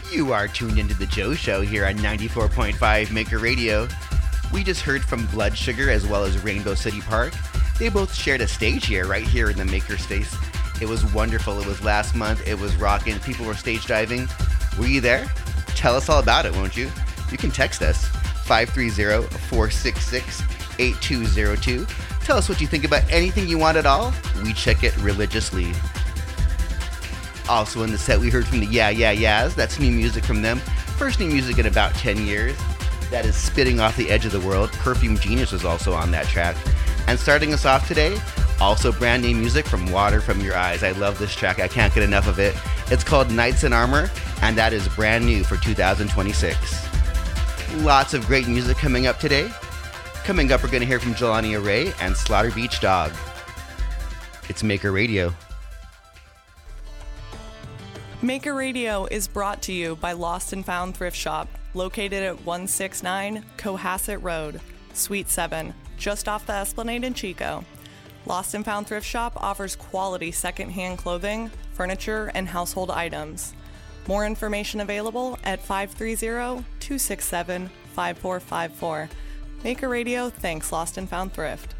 You are tuned into The Joe Show here on 94.5 Maker Radio. We just heard from Blood Sugar as well as Rainbow City Park. They both shared a stage here, right here in the Maker Space. It was wonderful. It was last month. It was rocking. People were stage diving. Were you there? Tell us all about it, won't you? You can text us, 530-466-8202. Tell us what you think about anything you want at all. We check it religiously. Also in the set, we heard from the Yeah Yeah Yeahs. That's new music from them. First new music in about 10 years. That is Spitting Off the Edge of the World. Perfume Genius was also on that track. And starting us off today, also brand new music from Water From Your Eyes. I love this track. I can't get enough of it. It's called Knights in Armor, and that is brand new for 2026. Lots of great music coming up today. Coming up, we're going to hear from Jelani Array and Slaughter Beach Dog. It's Maker Radio. Maker Radio is brought to you by Lost and Found Thrift Shop, located at 169 Cohasset Road, Suite 7, just off the Esplanade in Chico. Lost and Found Thrift Shop offers quality secondhand clothing, furniture, and household items. More information available at 530-267-5454. Maker Radio thanks Lost and Found Thrift.